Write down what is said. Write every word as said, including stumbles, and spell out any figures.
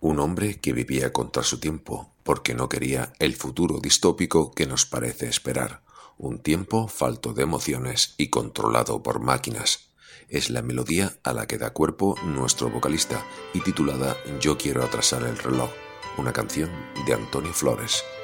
Un hombre que vivía contra su tiempo, porque no quería el futuro distópico que nos parece esperar. Un tiempo falto de emociones y controlado por máquinas. Es la melodía a la que da cuerpo nuestro vocalista y titulada Yo quiero atrasar el reloj, una canción de Antonio Flores.